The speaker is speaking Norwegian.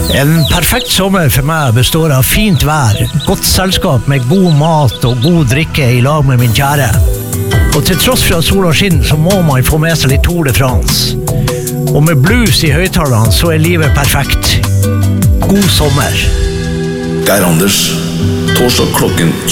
En perfekt sommer for meg består av fint vær, godt selskap med god mat og god drikke i lag med min kjære. Og til tross for at sola skinner, så må man få med seg litt Tour de France. Og med blues i høyttalerne så er livet perfekt. God sommer. Geir Anders, torsdag klokken